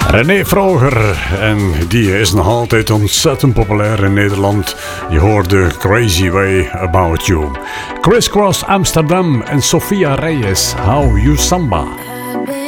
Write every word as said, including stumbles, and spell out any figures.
René Vroger, en die is nog altijd ontzettend populair in Nederland. Je hoorde Crazy Way About You. Criss Cross Amsterdam en Sophia Reyes, How You Samba. I've been